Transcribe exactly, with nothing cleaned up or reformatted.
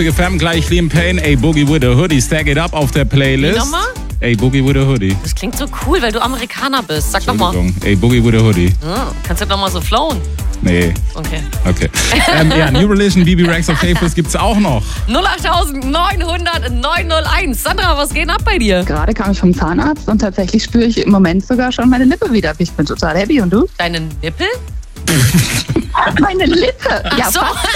F M gleich Liam Payne, A Boogie with a Hoodie, Stack It Up auf der Playlist. Wie nochmal? A Boogie with a Hoodie. Das klingt so cool, weil du Amerikaner bist. Sag doch mal. A Boogie with a Hoodie. Hm, kannst du doch mal so flowen? Nee. Okay. Okay. ähm, ja, New Religion, B B Rex of Faithless gibt's auch noch. null acht neun hundert neun null eins. Sandra, was geht ab bei dir? Gerade kam ich vom Zahnarzt und tatsächlich spüre ich im Moment sogar schon meine Lippe wieder. Ich bin total happy. Und du? Deine Nippel? Meine Lippe! Ja, Ach so. fast.